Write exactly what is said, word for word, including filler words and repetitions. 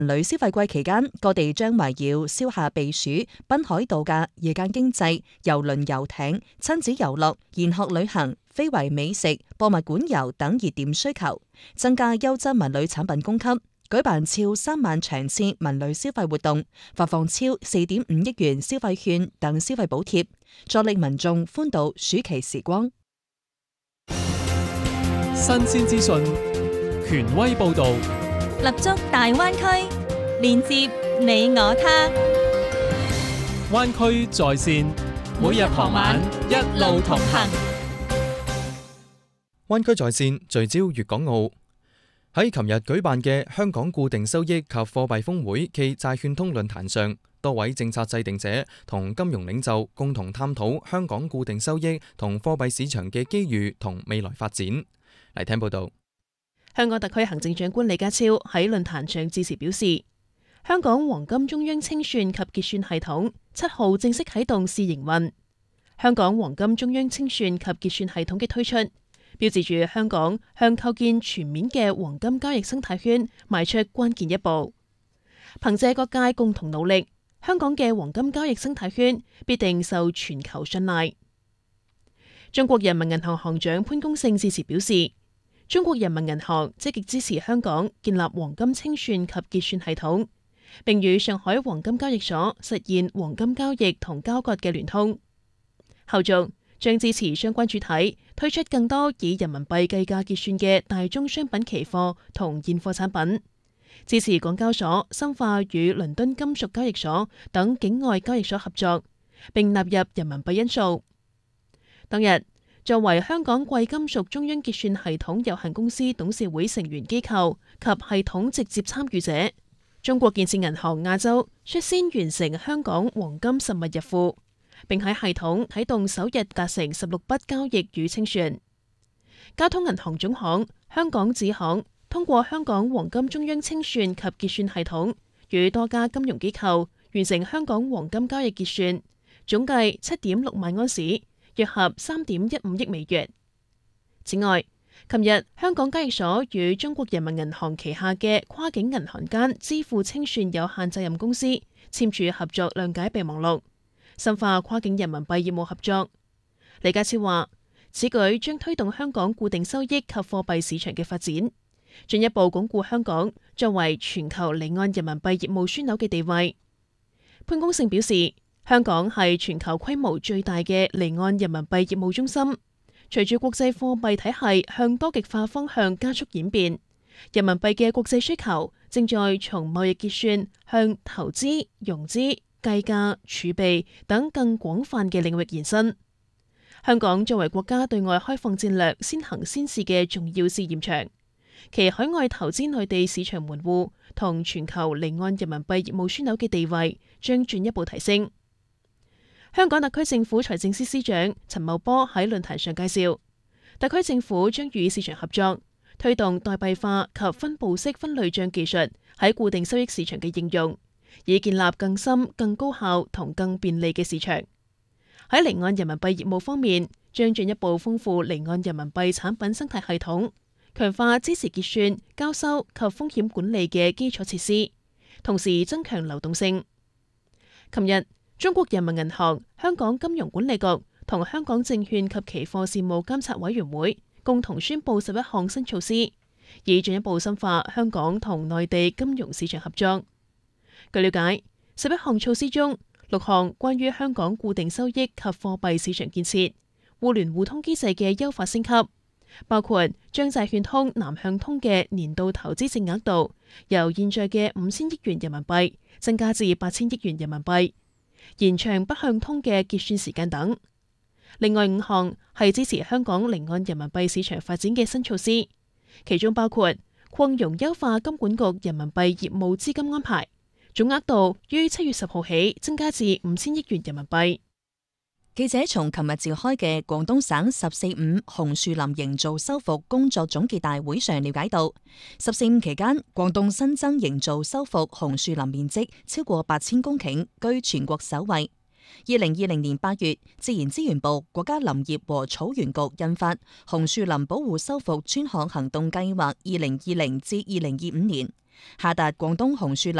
旅消費季期間，各地將圍繞消夏避暑、濱海度假、夜間經濟、郵輪遊艇、親子遊樂、研學旅行、非遺美食、博物館遊等熱點需求，增加優質文旅產品供給，舉辦超三萬場次文旅消費活動，發放超四點五億元消費券等消費補貼，助力民眾歡度暑期時光。 新鮮資訊，權威報導， 立足大灣區，連接你我他。 灣區在線，每日傍晚一路同行。 灣區在線聚焦粵港澳。喺琴日舉辦嘅香港固定收益及貨幣峰會暨債券通論壇上，多位政策制定者同金融領袖共同探討香港固定收益同貨幣市場嘅機遇同未來發展。嚟聽報道。 香港特區行政長官李家超喺論壇上致辭表示，香港黃金中央清算及結算系統七號正式啟動試營運。香港黃金中央清算及結算系統嘅推出，標誌住香港向構建全面嘅黃金交易生態圈邁出關鍵一步。憑借各界共同努力，香港嘅黃金交易生態圈必定受全球信賴。中國人民銀行行長潘功勝致辭表示，中國人民銀行積極支持香港建立黃金清算及結算系統，並與上海黃金交易所實現黃金交易同交割嘅聯通。後續將支持相關主體推出更多以人民幣計價結算嘅大宗商品期貨同現貨產品，支持港交所深化與倫敦金屬交易所等境外交易所合作，並納入人民幣因素。當日，作為香港貴金屬中央結算系統有限公司董事會成員機構及系統直接參與者，中國建設銀行亞洲率先完成香港黃金實物入庫，並喺系統啟動首日達成十六筆交易與清算。交通銀行總行、香港子行通過香港黃金中央清算及結算系統，與多家金融機構完成香港黃金交易結算，總計七點六萬安士，約合三點一五億美元。此外，琴日香港交易所與中國人民銀行旗下嘅跨境銀行間支付清算有限責任公司簽署合作諒解備忘錄，深化跨境人民幣業務合作。李家超話，此舉將推動香港固定收益及貨幣市場嘅發展，進一步鞏固香港作為全球離岸人民幣業務樞紐嘅地位。潘功勝表示，香港係全球規模最大嘅離岸人民幣業務中心。隨住國際貨幣體系向多極化方向加速演變，人民幣嘅國際需求正在從貿易結算向投資、融資、計價、儲備等更廣泛嘅領域延伸。香港作為國家對外開放戰略先行先試嘅重要試驗場，其海外投資內地市場門戶同全球離岸人民幣業務樞紐嘅地位將進一步提升。香港特區政府財政司司長陳茂波喺論壇上介紹，特區政府將與市場合作，推動代幣化及分布式分類賬技術喺固定收益市場嘅應用，以建立更深、更高效同更便利嘅市場。喺離岸人民幣業務方面，將進一步豐富離岸人民幣產品生態系統，強化支持結算、交收及風險管理嘅基礎設施，同時增強流動性。琴日，中國人民銀行、香港金融管理局同香港證券及期貨事務監察委員會共同宣布十一項新措施，以進一步深化香港同內地金融市場合作。據了解，十一項措施中，六項關於香港固定收益及貨幣市場建設、互聯互通機制嘅優化升級，包括將債券通南向通嘅年度投資淨額度由現在嘅五千億元人民幣增加至八千億元人民幣，延長北向通嘅結算時間等。另外五項係支持香港離岸人民幣市場發展嘅新措施，其中包括擴容優化金管局人民幣業務資金安排，總額度於七月十號起增加至五千億元人民幣。 記者從琴日召開嘅廣東省十四五紅樹林營造修復工作總結大會上了解到，十四五期間，廣東新增營造修復紅樹林面積超過八千公頃，居全國首位。 二零二零年八月，自然資源部、國家林業和草原局印發《紅樹林保護修復專項行動計劃（二零二零至二零二五年）》，下達廣東紅樹林